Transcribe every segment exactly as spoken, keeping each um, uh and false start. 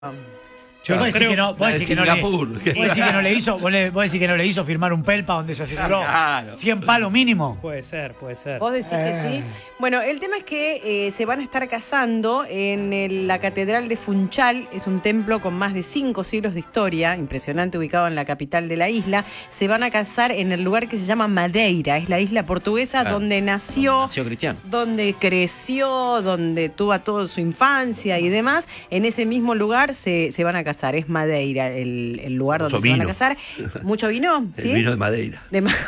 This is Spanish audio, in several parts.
Yo vos no decís creo que no, vos la de decís que no le, Singapur. vos decís que no le hizo, vos, le- vos decís que no le hizo firmar un pelpa donde se aseguró Claro. cien palos mínimo. Puede ser, puede ser. Vos decís que Eh. sí. Bueno, el tema es que eh, se van a estar casando en el- la Catedral de Funchal. Es un templo con más de cinco siglos de historia, impresionante, ubicado en la capital de la isla. Se van a casar en el lugar que se llama Madeira. Es la isla portuguesa Claro. donde nació, Nació Cristiano. donde creció, donde tuvo toda su infancia y demás. En ese mismo lugar se, se van a casar. Es Madeira el, el lugar donde Mucho se van a vino. casar. Mucho vino, ¿sí? El vino de Madeira. De ma-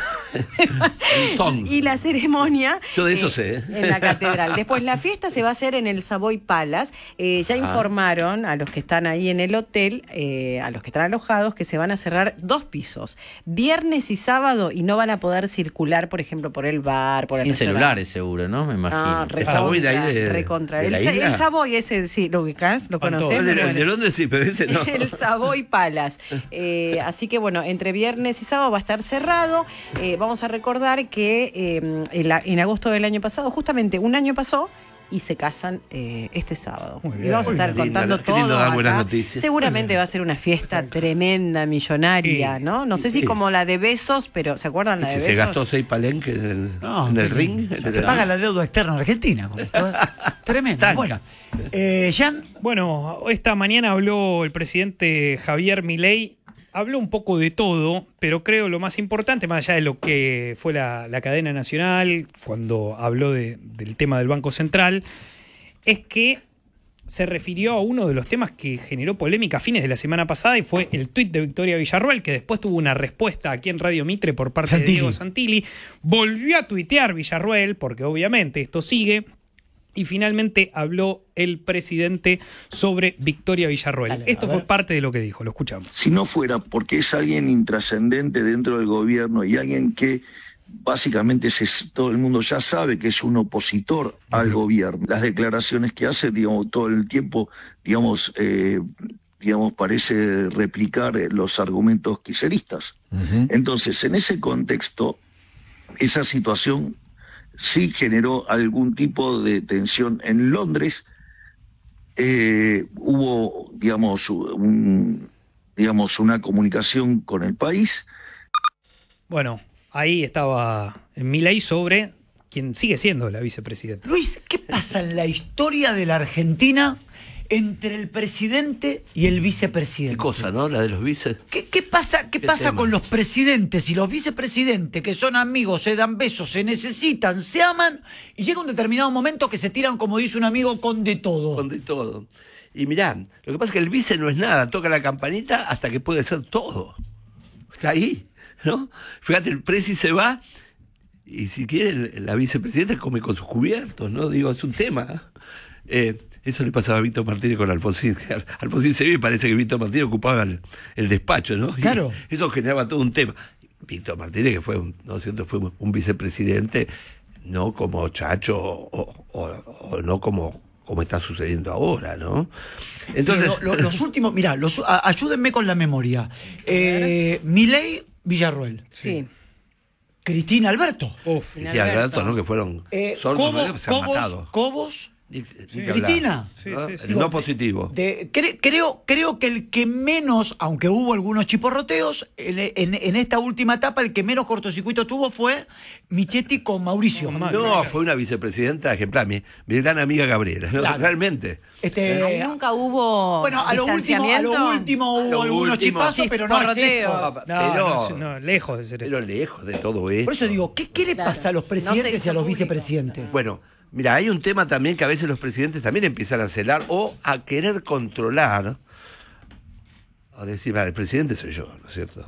Un son. y la ceremonia Yo de eso eh, sé, ¿eh? en la catedral. Después la fiesta se va a hacer en el Savoy Palace. Eh, ya informaron a los que están ahí en el hotel, eh, a los que están alojados, que se van a cerrar dos pisos, viernes y sábado, y no van a poder circular, por ejemplo, por el bar, por el Sin restaurante. celulares seguro, ¿no? Me imagino. Ah, ¿El Savoy de ahí de- recontra. de el, la Sa- isla? el Savoy ese, sí, lo ubicás, lo Con todo. conocés. El de, Bueno. el de Londres sí, pero ese no. El Savoy Palace. Eh, así que bueno, entre viernes y sábado va a estar cerrado. Eh, vamos a recordar que eh, en, la- en agosto del año pasado, justamente un año pasó, y se casan eh, este sábado. Muy Y bien. vamos a Muy estar lindo, contando qué lindo todo dar buenas acá. noticias. Seguramente va a ser una fiesta tremenda, millonaria, Sí. ¿no? No sé si Sí. como la de Besos, pero ¿se acuerdan la de Si Besos? se gastó seis palenques en el, No, en el que- ring. Se paga la deuda externa argentina con esto. ¿eh? Tremendo. Tanca. Bueno, eh, Jan, Bueno, esta mañana habló el presidente Javier Milei, habló un poco de todo, pero creo lo más importante, más allá de lo que fue la, la cadena nacional, cuando habló de- del tema del Banco Central, es que se refirió a uno de los temas que generó polémica a fines de la semana pasada, y fue el tuit de Victoria Villarroel, que después tuvo una respuesta aquí en Radio Mitre por parte Santilli. de Diego Santilli. Volvió a tuitear Villarroel, porque obviamente esto sigue. Y finalmente habló el presidente sobre Victoria Villarroel. Dale, Esto a fue ver. parte de lo que dijo, lo escuchamos. Si no fuera porque es alguien intrascendente dentro del gobierno y alguien que básicamente se- todo el mundo ya sabe que es un opositor al gobierno, las declaraciones que hace, digamos, todo el tiempo, digamos, eh, digamos, parece replicar eh, los argumentos kirchneristas. Entonces, en ese contexto, esa situación sí generó algún tipo de tensión en Londres. Eh, hubo, digamos, un, digamos, una comunicación con el país. Bueno, ahí estaba Milei sobre quien sigue siendo la vicepresidenta. Luis, ¿qué pasa en la historia de la Argentina entre el presidente y el vicepresidente? Qué cosa, ¿no? La de los vices. ¿Qué, qué pasa, qué ¿Qué pasa tema? con los presidentes y los vicepresidentes que son amigos, se dan besos, se necesitan, se aman y llega un determinado momento que se tiran, como dice un amigo, con de todo? Con de todo. Y mirá, lo que pasa es que el vice no es nada, toca la campanita hasta que puede ser todo. Está ahí, ¿no? Fíjate, el presi se va y si quiere la vicepresidenta come con sus cubiertos, ¿no? Digo, es un tema. Eh, eso le pasaba a Víctor Martínez con Alfonsín. Alfonsín se vio y parece que Víctor Martínez ocupaba el, el despacho, ¿no? Y Claro. eso generaba todo un tema. Víctor Martínez, que fue, un- ¿no es cierto? Fue un vicepresidente, no como Chacho o, o- o no como, como está sucediendo ahora, ¿no? Entonces, Pero lo- lo- los últimos, mirá, los, a- ayúdenme con la memoria. Eh, Milei Villarroel, Sí. Cristina Alberto, Uf, y Alberto, ¿no? Que fueron eh, sordos, Cobos, ¿no? Que se han Cobos, matado. Cobos, Ni- ni que Cristina. hablar, Sí, ¿no? sí, sí. El no positivo. De- cre- creo, creo que el que menos, aunque hubo algunos chiporroteos, en, en- en esta última etapa el que menos cortocircuito tuvo fue Michetti con Mauricio. No, No, fue una vicepresidenta ejemplar, mi, mi gran amiga Gabriela, ¿no? Claro. Realmente. Este, Ahí nunca hubo bueno, a lo último, a distanciamiento. lo último hubo Lo algunos último. chipazos, pero no es Chisporroteos. esto. no, Pero- no, no, lejos de ser eso. Pero lejos de todo esto. Por eso digo, ¿qué, qué le Claro. pasa a los No se presidentes hizo y a los público. vicepresidentes? Bueno, mira, hay un tema también que a veces los presidentes también empiezan a celar o a querer controlar, a decir, "Vale, el presidente soy yo, ¿no es cierto?"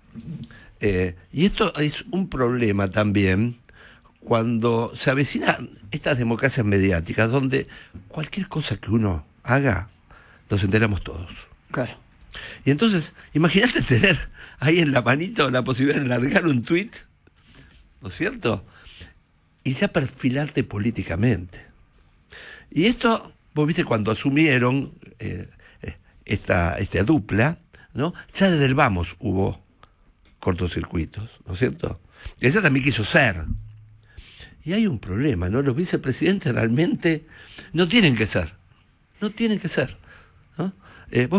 Eh, y esto es un problema también cuando se avecinan estas democracias mediáticas donde cualquier cosa que uno haga, nos enteramos todos. Claro. Y entonces, imagínate tener ahí en la manito la posibilidad de largar un tuit, ¿no es cierto? Y ya perfilarte políticamente. Y esto, vos viste, cuando asumieron eh, eh, esta, esta dupla, ¿no? Ya desde el vamos hubo cortocircuitos, ¿no es cierto? Y ella también quiso ser. Y hay un problema, ¿no? Los vicepresidentes realmente no tienen que ser. No tienen que ser, ¿no? Eh, ¿vos